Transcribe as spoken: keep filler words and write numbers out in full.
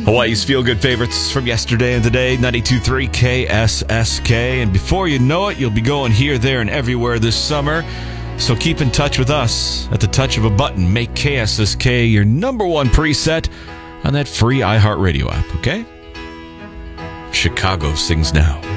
Hawaii's feel-good favorites from yesterday and today, ninety-two point three K S S K. And before you know it, you'll be going here, there, and everywhere this summer. So keep in touch with us. At the touch of a button, make K S S K your number one preset on that free iHeartRadio app, okay? Chicago sings now.